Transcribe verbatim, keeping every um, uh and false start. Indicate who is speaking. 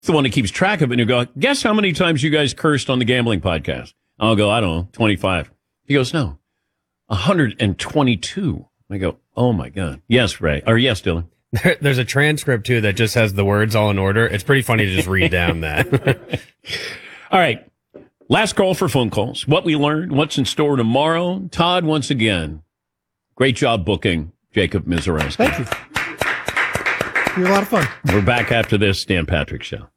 Speaker 1: the one that keeps track of it. And you go, guess how many times you guys cursed on the gambling podcast? I'll go, I don't know, twenty-five. He goes, no, one hundred twenty-two. I go, oh, my God. Yes, Ray. Or yes, Dylan.
Speaker 2: There, there's a transcript, too, that just has the words all in order. It's pretty funny to just read down that.
Speaker 1: All right. Last call for phone calls. What we learned, what's in store tomorrow. Todd, once again, great job booking Jacob Mizorowski.
Speaker 3: Thank you. You're a lot of fun.
Speaker 1: We're back after this Dan Patrick Show.